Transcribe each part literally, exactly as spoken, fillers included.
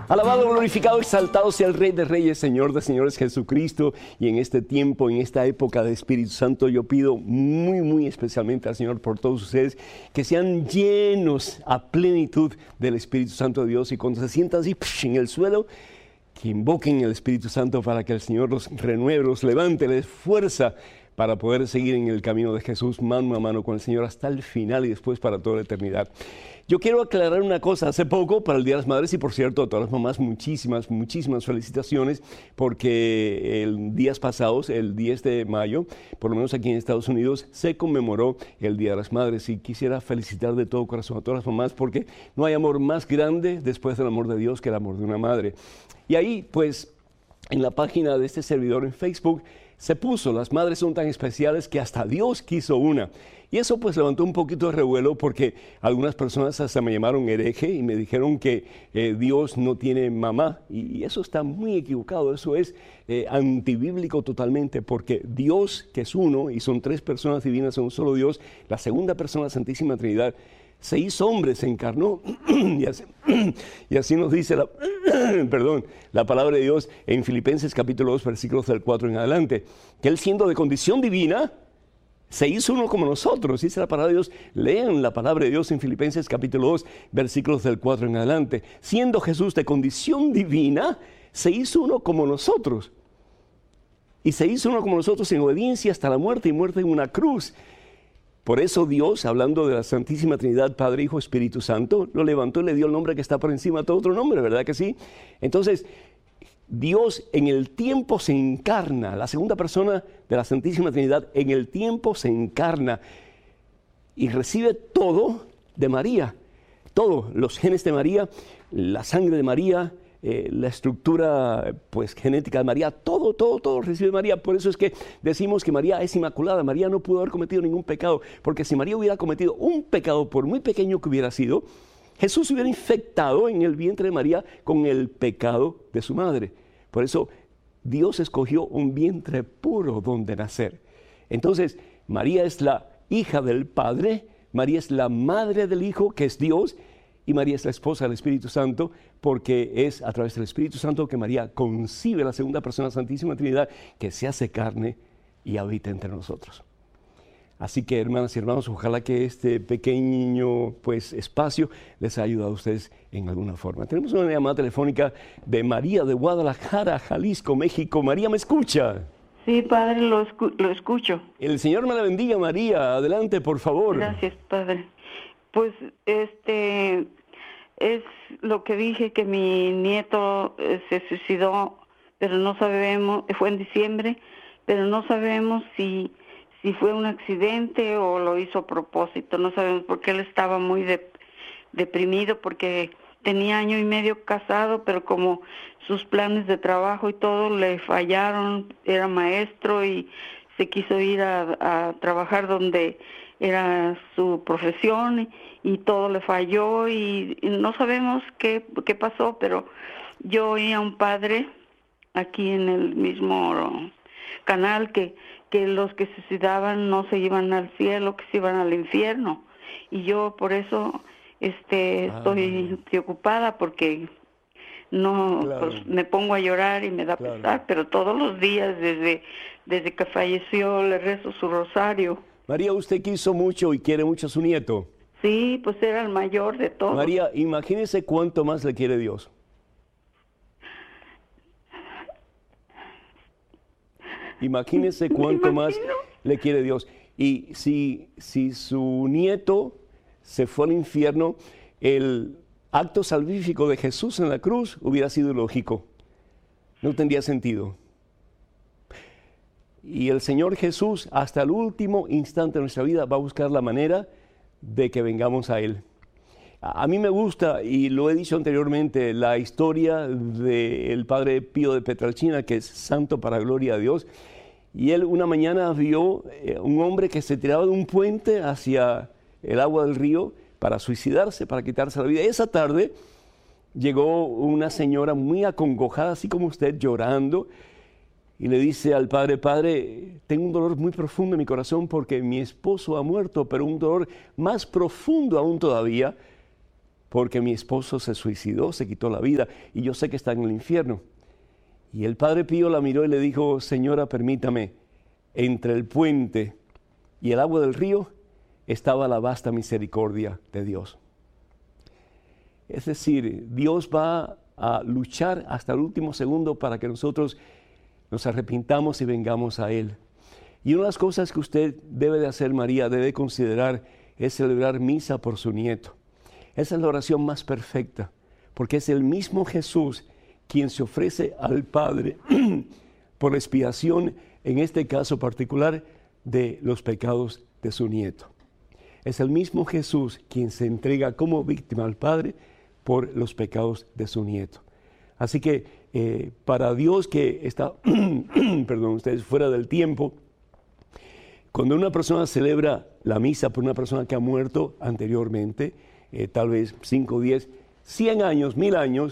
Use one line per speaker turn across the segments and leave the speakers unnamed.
Alabado, glorificado, exaltado sea el Rey de Reyes, Señor de Señores, Jesucristo. Y en este tiempo, en esta época de Espíritu Santo, yo pido muy, muy especialmente al Señor por todos ustedes que sean llenos a plenitud del Espíritu Santo de Dios. Y cuando se sientan así en el suelo, que invoquen el Espíritu Santo para que el Señor los renueve, los levante, les fuerza para poder seguir en el camino de Jesús mano a mano con el Señor hasta el final y después para toda la eternidad. Yo quiero aclarar una cosa. Hace poco, para el Día de las Madres, y por cierto, a todas las mamás, muchísimas, muchísimas felicitaciones, porque el días pasados, el diez de mayo, por lo menos aquí en Estados Unidos, se conmemoró el Día de las Madres. Y quisiera felicitar de todo corazón a todas las mamás, porque no hay amor más grande después del amor de Dios que el amor de una madre. Y ahí, pues, en la página de este servidor en Facebook, se puso, las madres son tan especiales que hasta Dios quiso una. Y eso pues levantó un poquito de revuelo porque algunas personas hasta me llamaron hereje y me dijeron que eh, Dios no tiene mamá. Y eso está muy equivocado, eso es eh, antibíblico totalmente, porque Dios, que es uno y son tres personas divinas en un solo Dios, la segunda persona, la Santísima Trinidad, se hizo hombre, se encarnó, y así, y así nos dice la, perdón, la palabra de Dios en Filipenses capítulo dos, versículos del cuatro en adelante, que Él siendo de condición divina, se hizo uno como nosotros. Dice la palabra de Dios, lean la palabra de Dios en Filipenses capítulo dos, versículos del cuatro en adelante. Siendo Jesús de condición divina, se hizo uno como nosotros. Y se hizo uno como nosotros en obediencia hasta la muerte y muerte en una cruz. Por eso Dios, hablando de la Santísima Trinidad, Padre, Hijo, Espíritu Santo, lo levantó y le dio el nombre que está por encima de todo otro nombre, ¿verdad que sí? Entonces, Dios en el tiempo se encarna, la segunda persona de la Santísima Trinidad en el tiempo se encarna y recibe todo de María, todo, los genes de María, la sangre de María, Eh, la estructura pues genética de María, todo, todo, todo recibe María. Por eso es que decimos que María es inmaculada. María no pudo haber cometido ningún pecado, porque si María hubiera cometido un pecado, por muy pequeño que hubiera sido, Jesús hubiera infectado en el vientre de María con el pecado de su madre. Por eso Dios escogió un vientre puro donde nacer. Entonces María es la hija del Padre, María es la madre del Hijo, que es Dios, y María es la esposa del Espíritu Santo, porque es a través del Espíritu Santo que María concibe la segunda persona de la Santísima Trinidad, que se hace carne y habita entre nosotros. Así que, hermanas y hermanos, ojalá que este pequeño pues, espacio les haya ayudado a ustedes en alguna forma. Tenemos una llamada telefónica de María de Guadalajara, Jalisco, México. María, ¿me escucha?
Sí, padre, lo, escu lo escucho.
El Señor me la bendiga, María. Adelante, por favor.
Gracias, padre. Pues, este... es lo que dije, que mi nieto eh, se suicidó, pero no sabemos, fue en diciembre, pero no sabemos si, si fue un accidente o lo hizo a propósito. No sabemos, porque él estaba muy de, deprimido, porque tenía año y medio casado, pero como sus planes de trabajo y todo le fallaron, era maestro y se quiso ir a, a trabajar donde era su profesión y, y todo le falló y, y no sabemos qué, qué pasó, pero yo oí a un padre aquí en el mismo canal que, que los que se suicidaban no se iban al cielo, que se iban al infierno, y yo por eso este estoy ah. preocupada, porque no claro. pues me pongo a llorar y me da claro. pesar, pero todos los días desde, desde que falleció le rezo su rosario.
María, usted quiso mucho y quiere mucho a su nieto.
Sí, pues era el mayor de todos.
María, imagínese cuánto más le quiere Dios. Imagínese cuánto más le quiere Dios. Y si, si su nieto se fue al infierno, el acto salvífico de Jesús en la cruz hubiera sido lógico. No tendría sentido. Y el Señor Jesús, hasta el último instante de nuestra vida, va a buscar la manera de que vengamos a Él. A mí me gusta, y lo he dicho anteriormente, la historia del Padre Pío de Pietrelcina, que es santo para gloria a Dios. Y él una mañana vio eh, un hombre que se tiraba de un puente hacia el agua del río para suicidarse, para quitarse la vida. Esa tarde llegó una señora muy acongojada, así como usted, llorando, y le dice al padre: Padre, tengo un dolor muy profundo en mi corazón porque mi esposo ha muerto, pero un dolor más profundo aún todavía porque mi esposo se suicidó, se quitó la vida y yo sé que está en el infierno. Y el Padre Pío la miró y le dijo, señora, permítame, entre el puente y el agua del río estaba la vasta misericordia de Dios. Es decir, Dios va a luchar hasta el último segundo para que nosotros nos arrepintamos y vengamos a Él. Y una de las cosas que usted debe de hacer, María, debe considerar, es celebrar misa por su nieto. Esa es la oración más perfecta, porque es el mismo Jesús quien se ofrece al Padre por la expiación, en este caso particular, de los pecados de su nieto. Es el mismo Jesús quien se entrega como víctima al Padre por los pecados de su nieto. Así que eh, para Dios que está, perdón, ustedes fuera del tiempo, cuando una persona celebra la misa por una persona que ha muerto anteriormente, eh, tal vez cinco, diez, cien años, mil años,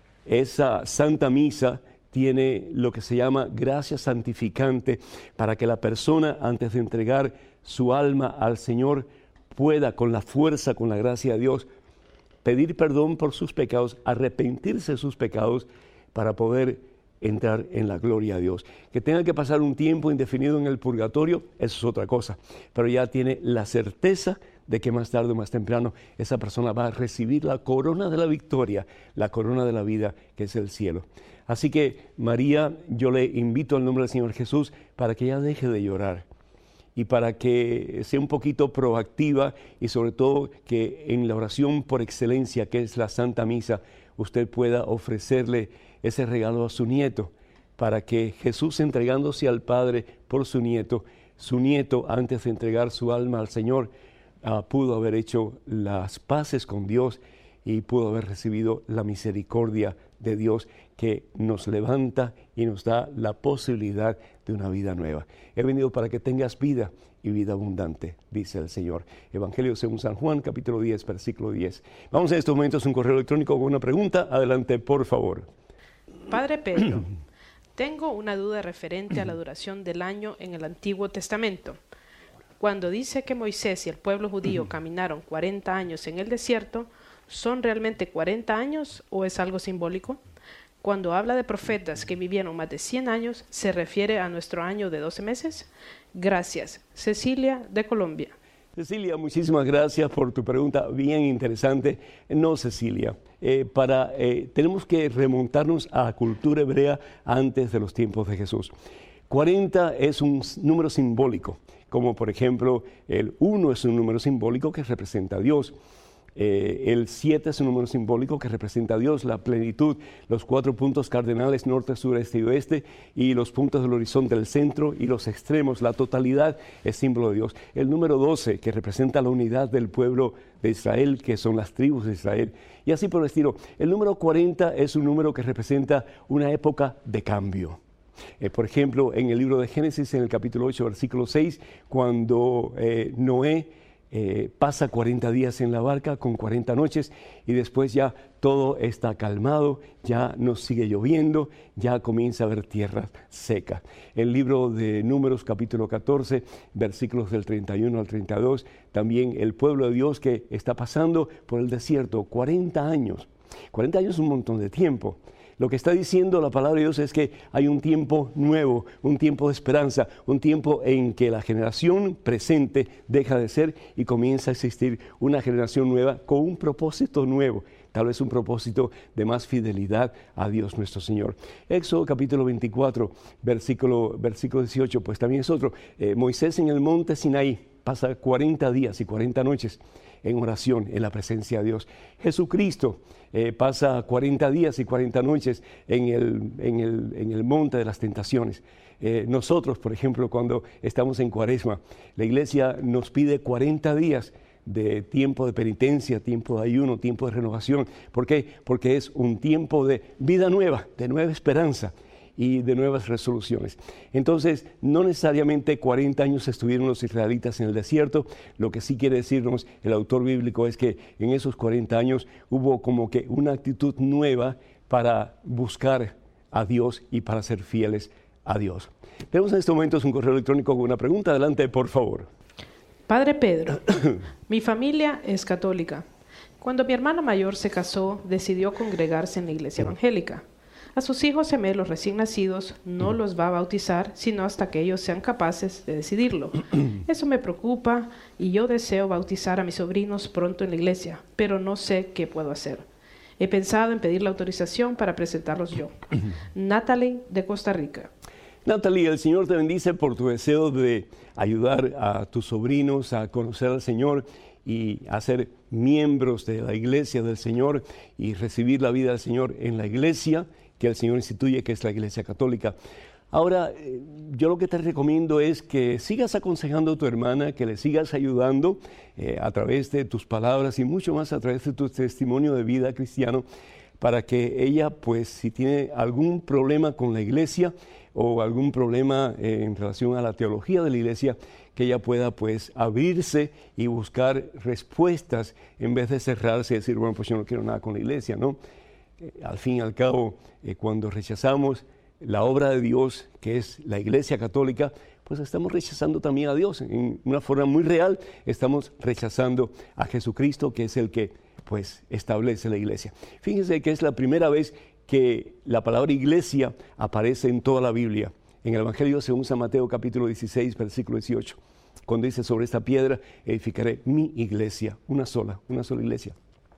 esa santa misa tiene lo que se llama gracia santificante para que la persona, antes de entregar su alma al Señor, pueda con la fuerza, con la gracia de Dios, pedir perdón por sus pecados, arrepentirse de sus pecados para poder entrar en la gloria de Dios. Que tenga que pasar un tiempo indefinido en el purgatorio, eso es otra cosa, pero ya tiene la certeza de que más tarde o más temprano esa persona va a recibir la corona de la victoria, la corona de la vida, que es el cielo. Así que, María, yo le invito al nombre del Señor Jesús para que ella deje de llorar y para que sea un poquito proactiva y sobre todo que en la oración por excelencia, que es la Santa Misa, usted pueda ofrecerle ese regalo a su nieto, para que Jesús, entregándose al Padre por su nieto, su nieto, antes de entregar su alma al Señor, uh, pudo haber hecho las paces con Dios y pudo haber recibido la misericordia de Dios, que nos levanta y nos da la posibilidad de una vida nueva. He venido para que tengas vida y vida abundante, dice el Señor. Evangelio según San Juan, capítulo diez, versículo diez. Vamos en estos momentos a un correo electrónico con una pregunta. Adelante, por favor.
Padre Pedro, tengo una duda referente a la duración del año en el Antiguo Testamento. Cuando dice que Moisés y el pueblo judío caminaron cuarenta años en el desierto, ¿son realmente cuarenta años o es algo simbólico? Cuando habla de profetas que vivieron más de cien años, ¿se refiere a nuestro año de doce meses? Gracias. Cecilia, de Colombia.
Cecilia, muchísimas gracias por tu pregunta, bien interesante. No, Cecilia, eh, para, eh, tenemos que remontarnos a la cultura hebrea antes de los tiempos de Jesús. cuarenta es un número simbólico, como por ejemplo el uno es un número simbólico que representa a Dios. Eh, el siete es un número simbólico que representa a Dios, la plenitud, los cuatro puntos cardinales, norte, sur, este y oeste, y los puntos del horizonte, el centro y los extremos, la totalidad es símbolo de Dios. El número doce, que representa la unidad del pueblo de Israel, que son las tribus de Israel, y así por el estilo. El número cuarenta es un número que representa una época de cambio. Eh, por ejemplo, en el libro de Génesis, en el capítulo ocho, versículo seis, cuando eh, Noé Eh, pasa cuarenta días en la barca con cuarenta noches y después ya todo está calmado, ya no sigue lloviendo, ya comienza a haber tierra seca. El libro de Números capítulo catorce, versículos del treinta y uno al treinta y dos, también el pueblo de Dios que está pasando por el desierto, cuarenta años. cuarenta años es un montón de tiempo. Lo que está diciendo la palabra de Dios es que hay un tiempo nuevo, un tiempo de esperanza, un tiempo en que la generación presente deja de ser y comienza a existir una generación nueva con un propósito nuevo, tal vez un propósito de más fidelidad a Dios nuestro Señor. Éxodo capítulo veinticuatro, versículo, versículo dieciocho, pues también es otro. Eh, Moisés en el monte Sinaí pasa cuarenta días y cuarenta noches en oración, en la presencia de Dios. Jesucristo eh, pasa cuarenta días y cuarenta noches en el, en el, en el monte de las tentaciones. Eh, nosotros, por ejemplo, cuando estamos en Cuaresma, la iglesia nos pide cuarenta días de tiempo de penitencia, tiempo de ayuno, tiempo de renovación. ¿Por qué? Porque es un tiempo de vida nueva, de nueva esperanza y de nuevas resoluciones. Entonces, no necesariamente cuarenta años estuvieron los israelitas en el desierto. Lo que sí quiere decirnos el autor bíblico es que en esos cuarenta años hubo como que una actitud nueva para buscar a Dios y para ser fieles a Dios. Tenemos en estos momentos un correo electrónico con una pregunta. Adelante, por favor.
Padre Pedro, mi familia es católica. Cuando mi hermana mayor se casó, decidió congregarse en la iglesia evangélica. A sus hijos gemelos recién nacidos no los va a bautizar, sino hasta que ellos sean capaces de decidirlo. Eso me preocupa y yo deseo bautizar a mis sobrinos pronto en la iglesia, pero no sé qué puedo hacer. He pensado en pedir la autorización para presentarlos yo. Natalie, de Costa Rica.
Natalie, el Señor te bendice por tu deseo de ayudar a tus sobrinos a conocer al Señor y a ser miembros de la iglesia del Señor y recibir la vida del Señor en la iglesia que el Señor instituye, que es la Iglesia Católica. Ahora, yo lo que te recomiendo es que sigas aconsejando a tu hermana, que le sigas ayudando eh, a través de tus palabras y mucho más a través de tu testimonio de vida cristiano, para que ella, pues, si tiene algún problema con la iglesia o algún problema eh, en relación a la teología de la iglesia, que ella pueda, pues, abrirse y buscar respuestas en vez de cerrarse y decir, bueno, pues yo no quiero nada con la iglesia, ¿no? Eh, al fin y al cabo, eh, cuando rechazamos la obra de Dios, que es la Iglesia Católica, pues estamos rechazando también a Dios. En una forma muy real, estamos rechazando a Jesucristo, que es el que, pues, establece la iglesia. Fíjense que es la primera vez que la palabra iglesia aparece en toda la Biblia. En el Evangelio según San Mateo, capítulo dieciséis, versículo dieciocho, cuando dice, sobre esta piedra edificaré mi iglesia, una sola, una sola iglesia.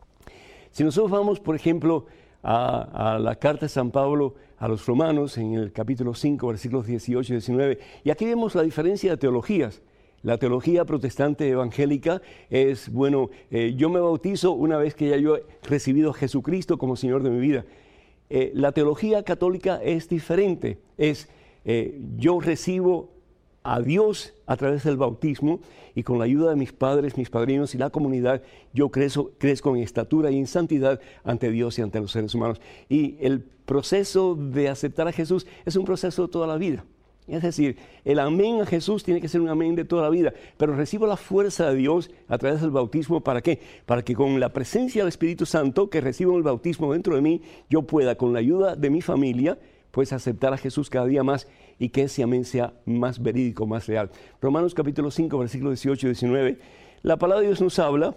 Si nosotros vamos, por ejemplo, A, a la carta de San Pablo a los romanos, en el capítulo cinco, versículos dieciocho y diecinueve, y aquí vemos la diferencia de teologías. La teología protestante evangélica es, bueno, eh, yo me bautizo una vez que ya yo he recibido a Jesucristo como Señor de mi vida. Eh, la teología católica es diferente, es eh, yo recibo a Dios a través del bautismo y con la ayuda de mis padres, mis padrinos y la comunidad, yo crezco, crezco en estatura y en santidad ante Dios y ante los seres humanos. Y el proceso de aceptar a Jesús es un proceso de toda la vida. Es decir, el amén a Jesús tiene que ser un amén de toda la vida, pero recibo la fuerza de Dios a través del bautismo. ¿Para qué? Para que con la presencia del Espíritu Santo que recibo en el bautismo dentro de mí, yo pueda, con la ayuda de mi familia, pues aceptar a Jesús cada día más y que ese amén sea más verídico, más real. Romanos capítulo cinco, versículos dieciocho y diecinueve, la palabra de Dios nos habla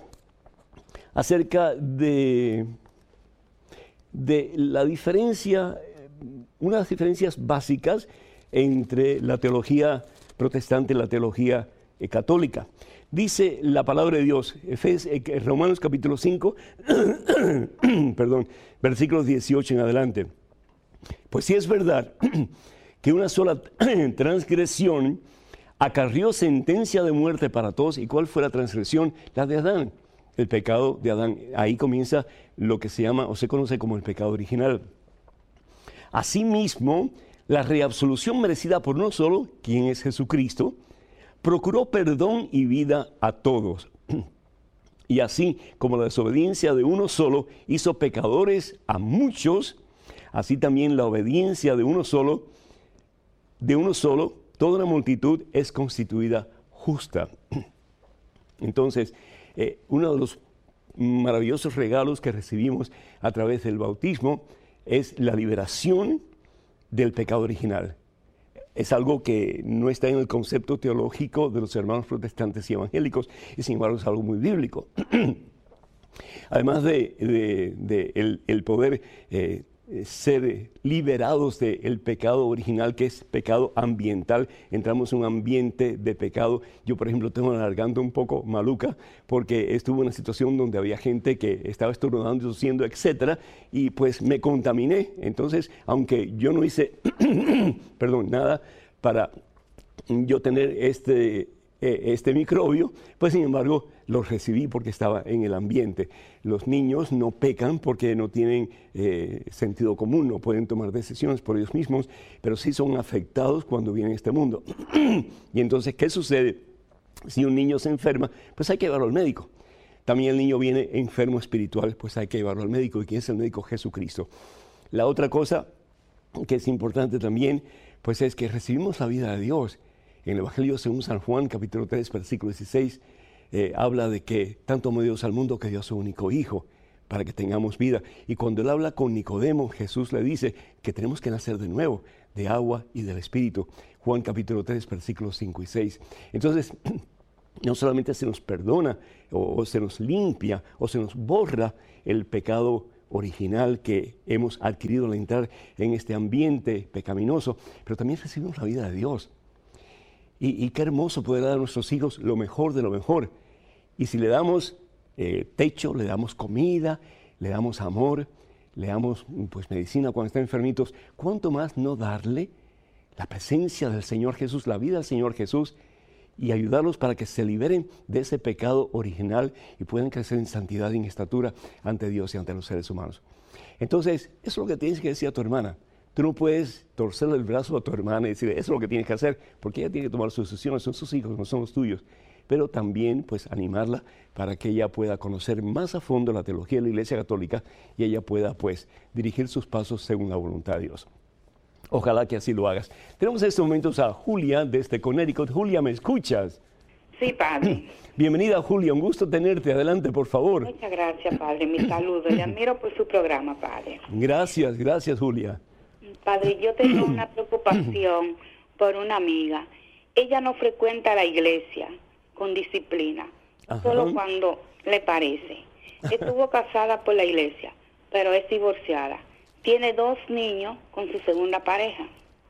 acerca de, de la diferencia, unas diferencias básicas entre la teología protestante y la teología eh, católica. Dice la palabra de Dios, Efes, eh, Romanos capítulo cinco, perdón, versículos dieciocho en adelante. Pues sí es verdad que una sola transgresión acarrió sentencia de muerte para todos. ¿Y cuál fue la transgresión? La de Adán, el pecado de Adán. Ahí comienza lo que se llama o se conoce como el pecado original. Asimismo, la reabsolución merecida por uno solo, quien es Jesucristo, procuró perdón y vida a todos. Y así como la desobediencia de uno solo hizo pecadores a muchos, así también la obediencia de uno solo, de uno solo, toda una multitud es constituida justa. Entonces, eh, uno de los maravillosos regalos que recibimos a través del bautismo es la liberación del pecado original. Es algo que no está en el concepto teológico de los hermanos protestantes y evangélicos, y sin embargo es algo muy bíblico. Además de, de, de el, el poder eh, ser liberados del pecado original, que es pecado ambiental, entramos en un ambiente de pecado. Yo, por ejemplo, tengo la garganta un poco maluca porque estuve en una situación donde había gente que estaba estornudando, tosiendo, etcétera, y pues me contaminé. Entonces, aunque yo no hice, perdón, nada para yo tener este este microbio, pues sin embargo lo recibí porque estaba en el ambiente. Los niños no pecan porque no tienen eh, sentido común, no pueden tomar decisiones por ellos mismos, pero sí son afectados cuando vienen a este mundo. Y entonces, ¿qué sucede? Si un niño se enferma, pues hay que llevarlo al médico. También el niño viene enfermo espiritual, pues hay que llevarlo al médico. ¿Y quién es el médico? Jesucristo. La otra cosa que es importante también, pues es que recibimos la vida de Dios. En el Evangelio según San Juan, capítulo tres, versículo dieciséis, eh, habla de que tanto amó Dios al mundo que dio a su único Hijo para que tengamos vida. Y cuando él habla con Nicodemo, Jesús le dice que tenemos que nacer de nuevo, de agua y del Espíritu. Juan capítulo tres, versículos cinco y seis. Entonces, no solamente se nos perdona o, o se nos limpia o se nos borra el pecado original que hemos adquirido al entrar en este ambiente pecaminoso, pero también recibimos la vida de Dios. Y, y qué hermoso poder dar a nuestros hijos lo mejor de lo mejor. Y si le damos eh, techo, le damos comida, le damos amor, le damos pues, medicina cuando están enfermitos, ¿cuánto más no darle la presencia del Señor Jesús, la vida del Señor Jesús, y ayudarlos para que se liberen de ese pecado original y puedan crecer en santidad y en estatura ante Dios y ante los seres humanos? Entonces, eso es lo que tienes que decir a tu hermana. Tú no puedes torcerle el brazo a tu hermana y decirle, eso es lo que tienes que hacer, porque ella tiene que tomar sus decisiones, son sus hijos, no son los tuyos. Pero también, pues, animarla para que ella pueda conocer más a fondo la teología de la Iglesia Católica y ella pueda, pues, dirigir sus pasos según la voluntad de Dios. Ojalá que así lo hagas. Tenemos en estos momentos a Julia desde Connecticut. Julia, ¿me escuchas?
Sí, padre.
Bienvenida, Julia. Un gusto tenerte. Adelante, por favor.
Muchas gracias, padre. Mi saludo. Le admiro por su programa, padre.
Gracias, gracias, Julia.
Padre, yo tengo una preocupación por una amiga. Ella no frecuenta la iglesia con disciplina, Ajá. solo cuando le parece. Estuvo casada por la iglesia, pero es divorciada. Tiene dos niños con su segunda pareja.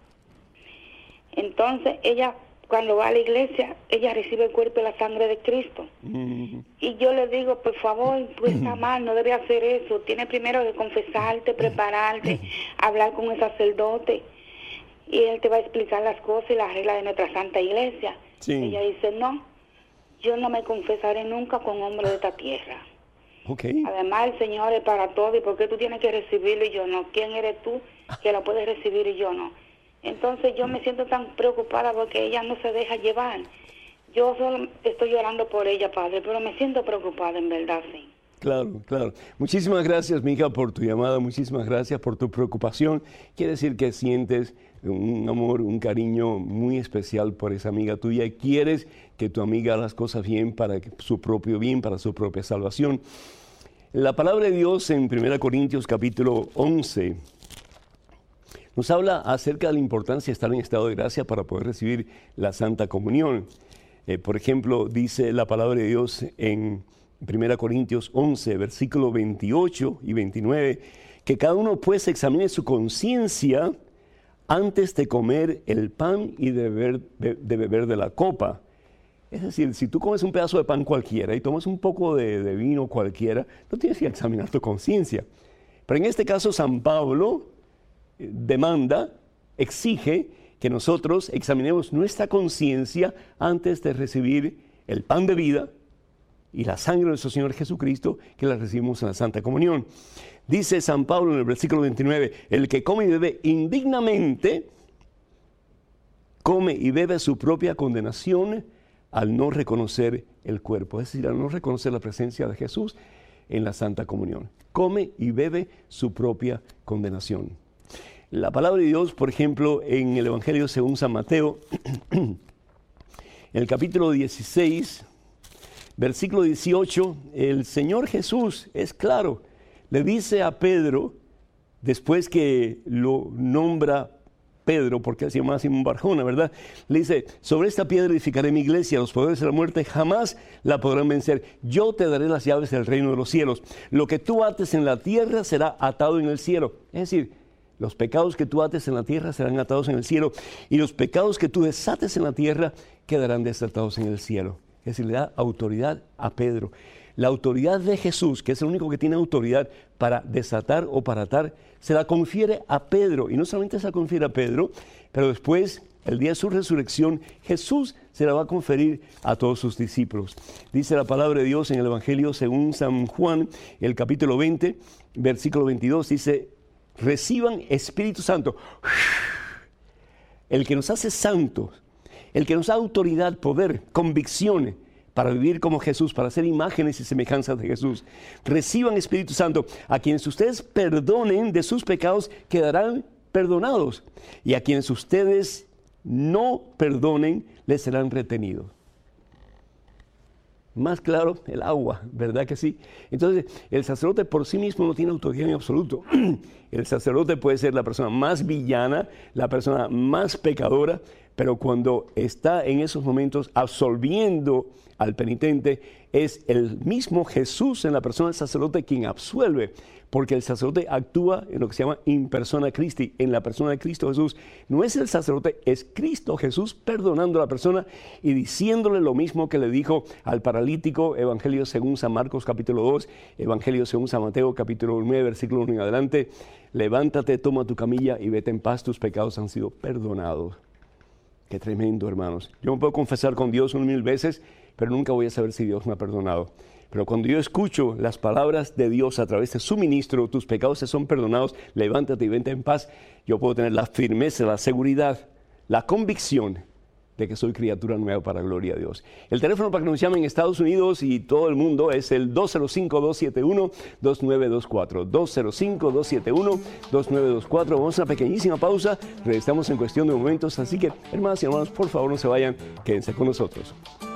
Entonces, ella, cuando va a la iglesia, ella recibe el cuerpo y la sangre de Cristo. Mm. Y yo le digo, por favor, tú estás mal, no debes hacer eso. Tienes primero que confesarte, prepararte, hablar con el sacerdote. Y él te va a explicar las cosas y las reglas de nuestra santa iglesia. Sí. Ella dice, no, yo no me confesaré nunca con hombres de esta tierra.
Okay.
Además, el Señor es para todo. ¿Y por qué tú tienes que recibirlo y yo no? ¿Quién eres tú que lo puedes recibir y yo no? Entonces yo me siento tan preocupada porque ella no se deja llevar. Yo solo estoy llorando por ella, padre, pero me siento preocupada, en verdad, sí.
Claro, claro. Muchísimas gracias, mija, por tu llamada. Muchísimas gracias por tu preocupación. Quiere decir que sientes un amor, un cariño muy especial por esa amiga tuya y quieres que tu amiga haga las cosas bien para su propio bien, para su propia salvación. La palabra de Dios en primera Corintios capítulo once nos habla acerca de la importancia de estar en estado de gracia para poder recibir la Santa Comunión. Eh, por ejemplo, dice la palabra de Dios en primera Corintios once, versículos veintiocho y veintinueve, que cada uno pues examine su conciencia antes de comer el pan y de beber de, de beber de la copa. Es decir, si tú comes un pedazo de pan cualquiera y tomas un poco de, de vino cualquiera, no tienes que examinar tu conciencia. Pero en este caso, San Pablo demanda, exige que nosotros examinemos nuestra conciencia antes de recibir el pan de vida y la sangre de nuestro Señor Jesucristo, que la recibimos en la Santa Comunión. Dice San Pablo en el versículo veintinueve, el que come y bebe indignamente, come y bebe su propia condenación al no reconocer el cuerpo, es decir, al no reconocer la presencia de Jesús en la Santa Comunión. Come y bebe su propia condenación. La palabra de Dios, por ejemplo, en el Evangelio según San Mateo, en el capítulo dieciséis, versículo dieciocho, el Señor Jesús es claro, le dice a Pedro, después que lo nombra Pedro, porque así se llama Simón Barjona, ¿verdad? Le dice, sobre esta piedra edificaré mi iglesia, los poderes de la muerte jamás la podrán vencer. Yo te daré las llaves del reino de los cielos. Lo que tú ates en la tierra será atado en el cielo. Es decir, los pecados que tú ates en la tierra serán atados en el cielo, y los pecados que tú desates en la tierra quedarán desatados en el cielo. Es decir, le da autoridad a Pedro. La autoridad de Jesús, que es el único que tiene autoridad para desatar o para atar, se la confiere a Pedro. Y no solamente se la confiere a Pedro, pero después, el día de su resurrección, Jesús se la va a conferir a todos sus discípulos. Dice la palabra de Dios en el Evangelio según San Juan, el capítulo veinte, versículo veintidós, dice, reciban Espíritu Santo. El que nos hace santos, el que nos da autoridad, poder, convicciones, para vivir como Jesús, para ser imágenes y semejanzas de Jesús. Reciban Espíritu Santo. A quienes ustedes perdonen de sus pecados, quedarán perdonados. Y a quienes ustedes no perdonen, les serán retenidos. Más claro, el agua, ¿verdad que sí? Entonces, el sacerdote por sí mismo no tiene autoridad en absoluto. El sacerdote puede ser la persona más villana, la persona más pecadora, pero cuando está en esos momentos absolviendo al penitente, es el mismo Jesús en la persona del sacerdote quien absuelve, porque el sacerdote actúa en lo que se llama in persona Christi, en la persona de Cristo Jesús. No es el sacerdote, es Cristo Jesús perdonando a la persona y diciéndole lo mismo que le dijo al paralítico, Evangelio según San Marcos capítulo dos, Evangelio según San Mateo capítulo nueve, versículo uno en adelante: levántate, toma tu camilla y vete en paz, tus pecados han sido perdonados. Qué tremendo, hermanos. Yo me puedo confesar con Dios un mil veces, pero nunca voy a saber si Dios me ha perdonado. Pero cuando yo escucho las palabras de Dios a través de su ministro, tus pecados te son perdonados, levántate y vente en paz, yo puedo tener la firmeza, la seguridad, la convicción de que soy criatura nueva para la gloria de Dios. El teléfono para que nos llamen en Estados Unidos y todo el mundo es el dos cero cinco, dos siete uno, dos nueve dos cuatro. dos cero cinco, dos siete uno, dos nueve dos cuatro. Vamos a una pequeñísima pausa, regresamos en cuestión de momentos, así que hermanas y hermanos, por favor no se vayan, quédense con nosotros.